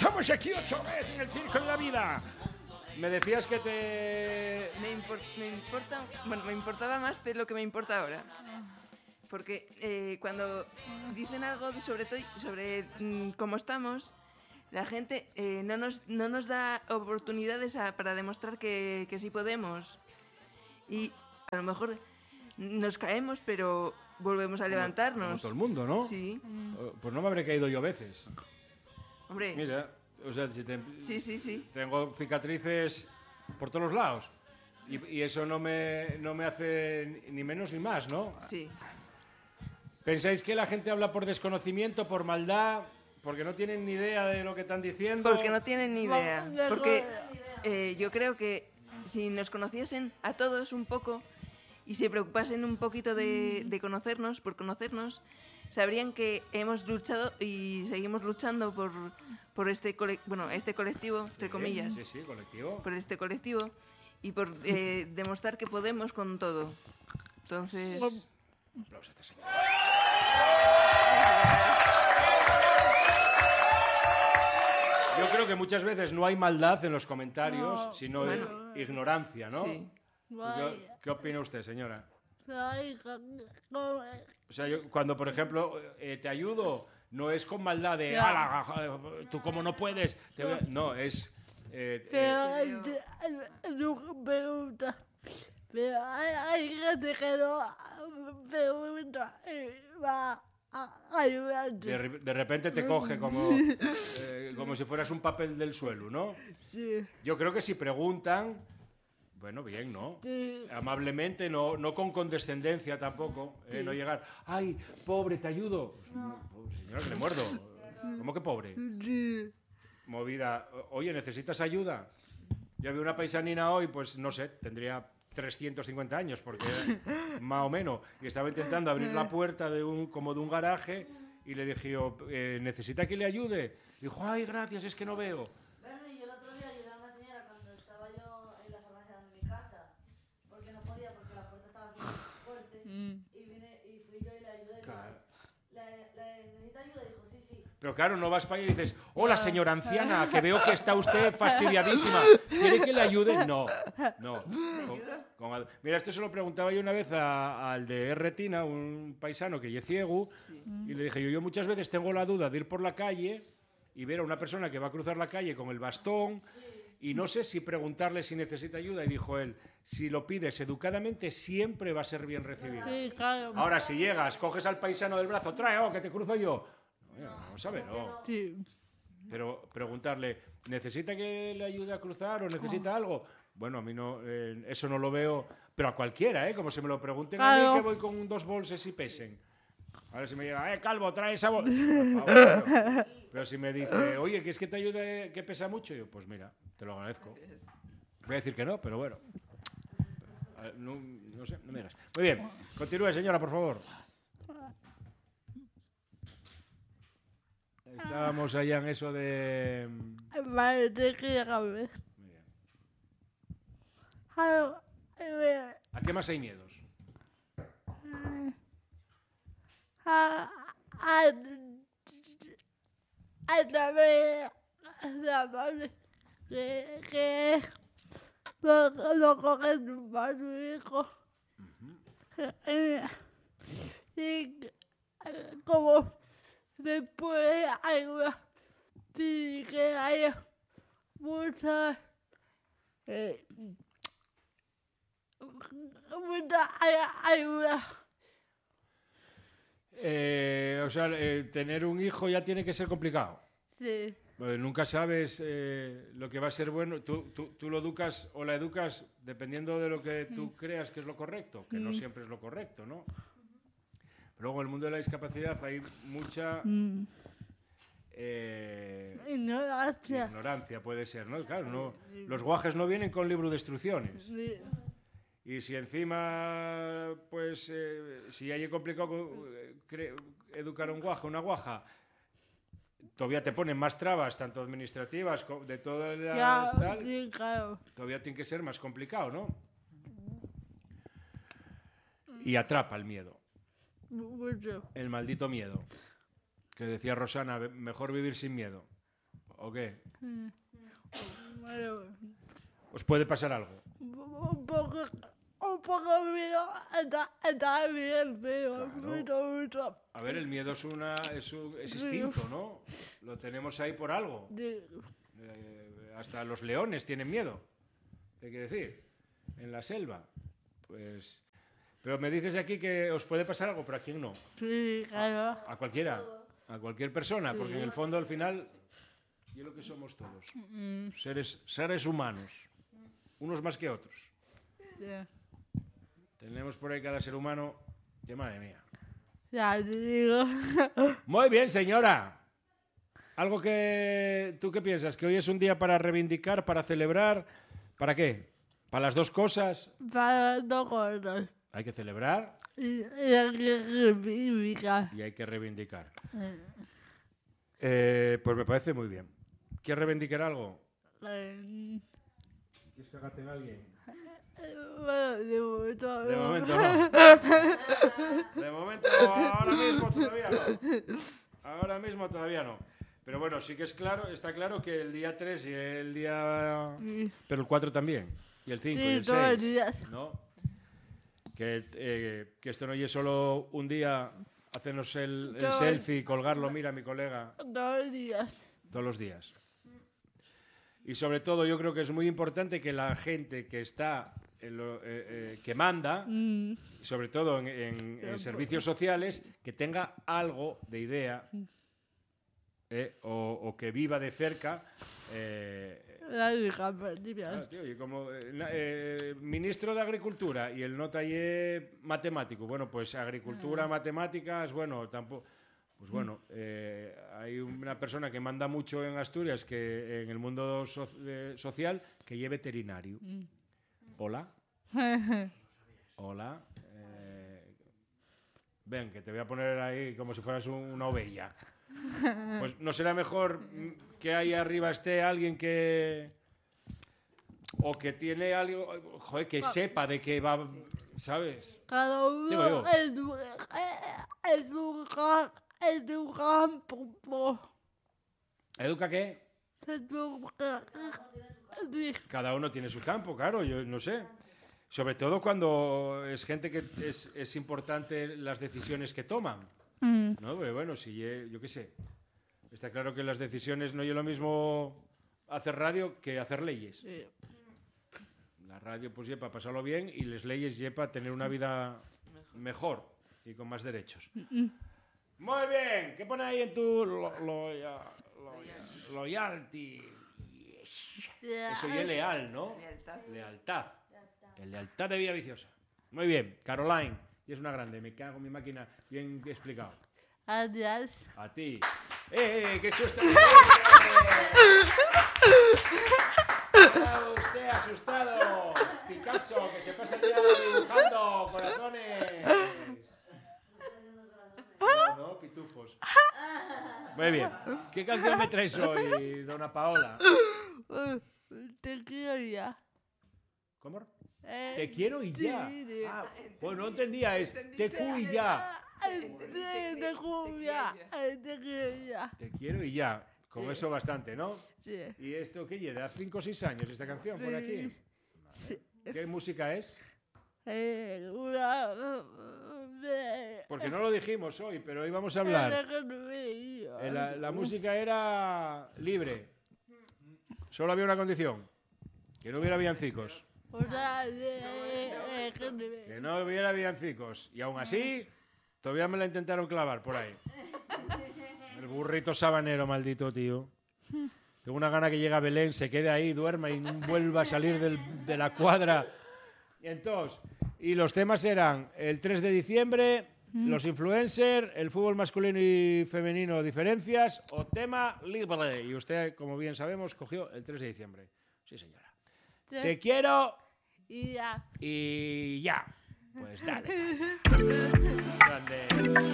estamos aquí otra vez en el Circo de la Vida. Me decías que te... me importaba más de lo que me importa ahora. Porque cuando dicen algo sobre cómo estamos, la gente no nos da oportunidades para demostrar que sí podemos. Y a lo mejor nos caemos, pero volvemos a levantarnos. Como todo el mundo, ¿no? Sí. Pues no me habré caído yo a veces. Hombre. Mira, o sea, Sí. Tengo cicatrices por todos los lados. Y eso no me hace ni menos ni más, ¿no? Sí. ¿Pensáis que la gente habla por desconocimiento, por maldad, porque no tienen ni idea de lo que están diciendo? Porque no tienen ni idea. Porque yo creo que si nos conociesen a todos un poco y se preocupasen un poquito de conocernos, por conocernos, sabrían que hemos luchado y seguimos luchando por este colectivo, entre comillas. Sí, colectivo. Por este colectivo y por demostrar que podemos con todo. Entonces... Un aplauso a esta señora. Yo creo que muchas veces no hay maldad en los comentarios, sino ignorancia, ¿no? Sí. ¿Qué opina usted, señora? O sea, yo, cuando, por ejemplo, te ayudo, no es con maldad de tú como no puedes. No, es... Pero hay gente que no pregunta y va a ayudarte. De repente te coge como si fueras un papel del suelo, ¿no? Sí. Yo creo que si preguntan, bueno, bien, ¿no? Sí. Amablemente, no con condescendencia tampoco, no llegar, ¡ay, pobre, te ayudo! Pues, señora, que le muerdo. ¿Cómo que pobre? Sí. Movida, oye, ¿necesitas ayuda? Yo vi una paisanina hoy, pues no sé, tendría 350 años, porque más o menos, y estaba intentando abrir la puerta como de un garaje, y le dije yo, ¿necesita que le ayude? Dijo, ay, gracias, es que no veo. Bueno, y yo el otro día ayudé a una señora cuando estaba yo en la farmacia de mi casa, porque no podía, porque la puerta estaba muy fuerte, y fui yo y le ayudé. Claro. ¿Necesita ayuda? Y dijo, sí. Pero claro, no vas para allá y dices, hola señora anciana, que veo que está usted fastidiadísima. ¿Quiere que le ayude? No. Mira, esto se lo preguntaba yo una vez al de Retina, un paisano que es ciego, y le dije, yo muchas veces tengo la duda de ir por la calle y ver a una persona que va a cruzar la calle con el bastón y no sé si preguntarle si necesita ayuda. Y dijo él, si lo pides educadamente siempre va a ser bien recibido. Sí, claro. Ahora, si llegas, coges al paisano del brazo, trae, que te cruzo yo. No sabe, no. Sí. Pero preguntarle, ¿necesita que le ayude a cruzar o necesita algo? Bueno, a mí no, eso no lo veo, pero a cualquiera, como se me lo pregunten a mí que voy con 2 bolsas y pesen. Ahora si me llega, Calvo, trae esa bolsa. Por favor, pero si me dice, oye, ¿quieres que te ayude que pesa mucho? Yo, pues mira, te lo agradezco. Voy a decir que no, pero bueno. No sé, no me digas. Muy bien, continúe, señora, por favor. Estábamos allá en eso de... Vale, te quería cambiar. Muy bien. A ¿A qué más hay miedos? través de la madre que lo coges para tu hijo. Y como después hay una sí que haya mucha ayuda. O sea, tener un hijo ya tiene que ser complicado. Sí. Nunca sabes lo que va a ser bueno. Tú lo educas o la educas dependiendo de lo que tú creas que es lo correcto, que no siempre es lo correcto, ¿no? Pero luego en el mundo de la discapacidad hay mucha ignorancia, puede ser, ¿no? Claro, no, los guajes no vienen con libro de instrucciones. Sí. Y si encima, pues, si hay complicado educar a un guaje, una guaja, todavía te ponen más trabas, tanto administrativas, de todas las tal, sí, claro. todavía tiene que ser más complicado, ¿no? Y atrapa el miedo. Mucho. El maldito miedo. Que decía Rosana, mejor vivir sin miedo. ¿O qué? Bueno, ¿Os puede pasar algo? un poco miedo está bien, pero mucho. A ver, el miedo es instinto, ¿no? Lo tenemos ahí por algo. Hasta los leones tienen miedo. ¿Qué quiere decir? En la selva. Pues... Pero me dices aquí que os puede pasar algo, pero ¿a quién no? Sí, claro. A cualquiera. A cualquier persona, porque en el fondo, al final, y es lo que somos todos. Seres humanos. Unos más que otros. Sí. Tenemos por ahí cada ser humano que, madre mía. Ya te digo. Muy bien, señora. ¿Algo que... ¿Tú qué piensas? ¿Que hoy es un día para reivindicar, para celebrar? ¿Para qué? ¿Para las dos cosas? Para dos cosas. Hay que celebrar Y hay que reivindicar. y hay que reivindicar. Pues me parece muy bien. ¿Quieres reivindicar algo? ¿Quieres que cagate en alguien? Bueno, de momento De no. momento no. De momento, ahora mismo todavía no. Ahora mismo todavía no. Pero bueno, sí que está claro que el día 3 y el día... Pero el 4 también. Y el 5 y el 6. todos los días. ¿No? Que esto no es solo un día hacernos el Todos. selfie, colgarlo, mira mi colega, Todos los días. todos los días. Y sobre todo yo creo que es muy importante que la gente que está, que manda, sobre todo en servicios sociales, que tenga algo de idea o que viva de cerca. La hija perdida. Tío, y como ministro de Agricultura y el nota matemático, bueno, pues agricultura, matemáticas, bueno, tampoco... Pues bueno, hay una persona que manda mucho en Asturias, que en el mundo social, que es veterinario. Hola. Hola. Ven, que te voy a poner ahí como si fueras una oveja. Pues no será mejor que ahí arriba esté alguien que... O que tiene algo... Joder, que sepa de qué va... ¿Sabes? Cada uno Digo. es un campo. ¿Educa qué? Sí. Cada uno tiene su campo, claro, yo no sé. Sobre todo cuando es gente que es importante las decisiones que toman. ¿No? Pero bueno, si yo qué sé. Está claro que las decisiones no es lo mismo hacer radio que hacer leyes. Sí. La radio pues lleva a pasarlo bien y las leyes lleva a tener una vida mejor y con más derechos. Muy bien, ¿qué pone ahí en tu loyalty? Eso ya es leal, ¿no? Lealtad. Lealtad de Vía Viciosa. Muy bien, Caroline. Y es una grande, me cago en mi máquina. Bien explicado. Adiós. A ti. ¡Qué susto! ¡Está usted asustado! Picasso, que se pasa el día dibujando corazones. No, pitufos. Muy bien. ¿Qué canción me traes hoy, dona Paola? Te quiero ya. ¿Cómo? Te quiero y ya. Sí. Pues no entendía, es te cu y ya. Te quiero ya. Te quiero y ya. Con eso bastante, ¿no? Sí. ¿Y esto qué lleva? 5 o 6 años esta canción por aquí. Sí. ¿Qué música es? Una... Porque no lo dijimos hoy, pero hoy vamos a hablar. La música era libre. Solo había una condición. Que no hubiera villancicos. Que no hubiera villancicos. Y aún así, todavía me la intentaron clavar por ahí. El burrito sabanero, maldito tío. Tengo una gana que llegue a Belén, se quede ahí, duerma y no vuelva a salir de la cuadra. Entonces, y los temas eran el 3 de diciembre, los influencers, el fútbol masculino y femenino, diferencias, o tema libre. Y usted, como bien sabemos, cogió el 3 de diciembre. Sí, señora. Te quiero Y ya. y ya. Pues dale. Grande.